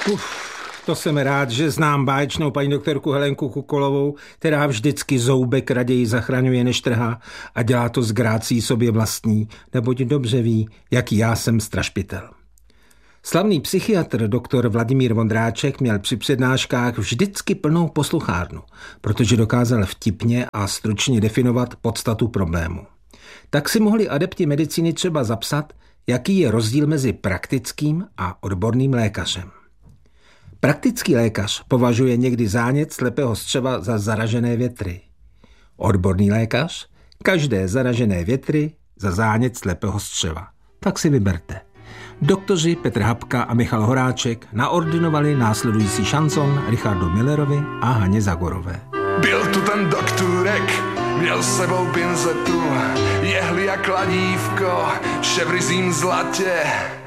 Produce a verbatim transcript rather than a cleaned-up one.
Uf, to jsem rád, že znám báječnou paní doktorku Helenku Kukolovou, která vždycky zoubek raději zachraňuje než trhá a dělá to s grácí sobě vlastní, neboť dobře ví, jaký já jsem strašpitel. Slavný psychiatr doktor Vladimír Vondráček měl při přednáškách vždycky plnou posluchárnu, protože dokázal vtipně a stručně definovat podstatu problému. Tak si mohli adepti medicíny třeba zapsat, jaký je rozdíl mezi praktickým a odborným lékařem. Praktický lékař považuje někdy zánět slepého střeva za zaražené větry. Odborný lékař každé zaražené větry za zánět slepého střeva. Tak si vyberte. Doktoři Petr Hapka a Michal Horáček naordinovali následující šanson Richardu Millerovi a Haně Zagorové. Byl tu ten doktůrek, měl s sebou pinzetu, jehli a kladívko, ševrizím zlatě.